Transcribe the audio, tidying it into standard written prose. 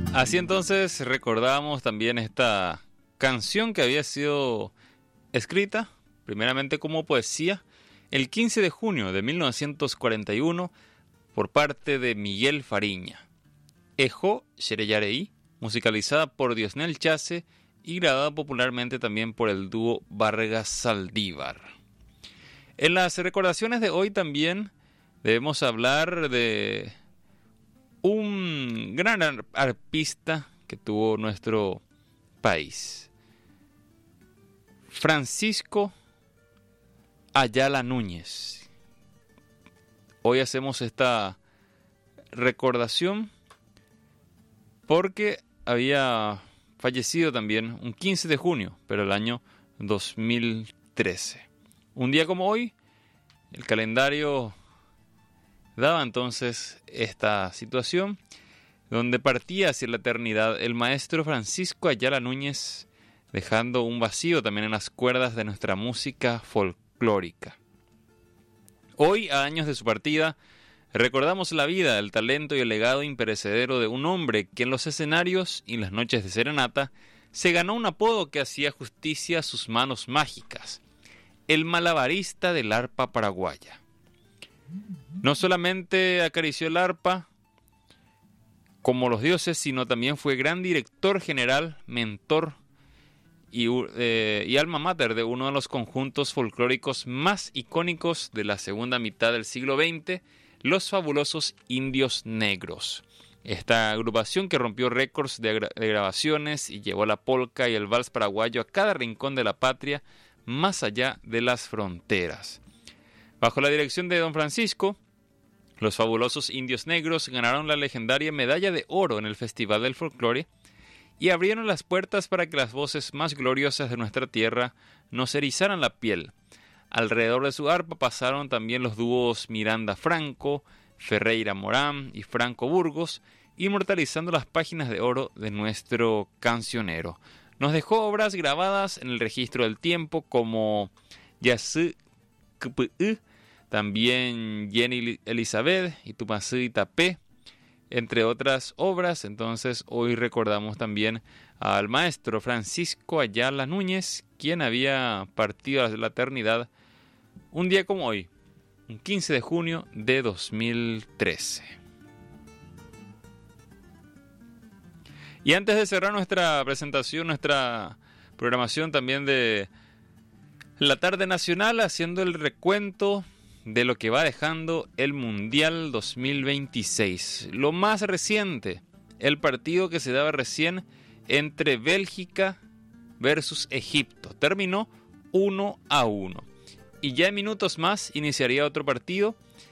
Así entonces recordamos también esta canción que había sido escrita primeramente como poesía el 15 de junio de 1941 por parte de Miguel Fariña. Ejo Xereyarei, musicalizada por Diosnel Chase y grabada popularmente también por el dúo Vargas Saldívar. En las recordaciones de hoy también debemos hablar de un gran arpista que tuvo nuestro país, Francisco Ayala Núñez. Hoy hacemos esta recordación porque había fallecido también un 15 de junio, pero el año 2013. Un día como hoy, el calendario daba entonces esta situación donde partía hacia la eternidad el maestro Francisco Ayala Núñez, dejando un vacío también en las cuerdas de nuestra música folclórica. Hoy, a años de su partida, recordamos la vida, el talento y el legado imperecedero de un hombre que en los escenarios y las noches de serenata se ganó un apodo que hacía justicia a sus manos mágicas: el malabarista del arpa paraguaya. No solamente acarició el arpa como los dioses, sino también fue gran director general, mentor y alma mater de uno de los conjuntos folclóricos más icónicos de la segunda mitad del siglo XX, los fabulosos Indios Negros. Esta agrupación que rompió récords de grabaciones y llevó la polca y el vals paraguayo a cada rincón de la patria, más allá de las fronteras. Bajo la dirección de don Francisco, los fabulosos Indios Negros ganaron la legendaria medalla de oro en el Festival del Folclore y abrieron las puertas para que las voces más gloriosas de nuestra tierra nos erizaran la piel. Alrededor de su arpa pasaron también los dúos Miranda Franco, Ferreira Morán y Franco Burgos, inmortalizando las páginas de oro de nuestro cancionero. Nos dejó obras grabadas en el registro del tiempo como Yasú Kpü, también Jenny Elizabeth y Tumasú Itapé, entre otras obras. Entonces hoy recordamos también al maestro Francisco Ayala Núñez, quien había partido a la eternidad un día como hoy, un 15 de junio de 2013. Y antes de cerrar nuestra presentación, nuestra programación también de la tarde nacional, haciendo el recuento de lo que va dejando el Mundial 2026. Lo más reciente, el partido que se daba recién entre Bélgica versus Egipto. Terminó 1-1. Y ya en minutos más iniciaría otro partido